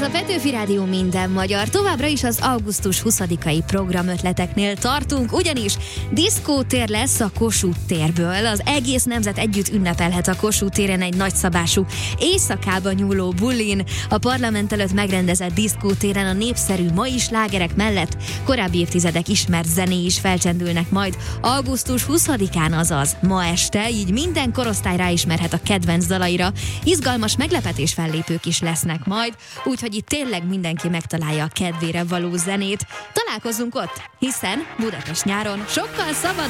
Ez a Petőfi Rádió minden magyar. Továbbra is az augusztus 20-ai programötleteknél tartunk, ugyanis diszkótér lesz a Kossuth térből. Az egész nemzet együtt ünnepelhet a Kossuth téren egy nagyszabású éjszakába nyúló bulin. A parlament előtt megrendezett diszkótéren a népszerű mai slágerek mellett korábbi évtizedek ismert zenéi is felcsendülnek majd augusztus 20-án, azaz ma este, így minden korosztály ráismerhet a kedvenc dalaira. Izgalmas meglepetés fellépők is lesznek majd, úgyhogy itt tényleg mindenki megtalálja a kedvére való zenét. Találkozzunk ott, hiszen Budapest nyáron sokkal szabadabb.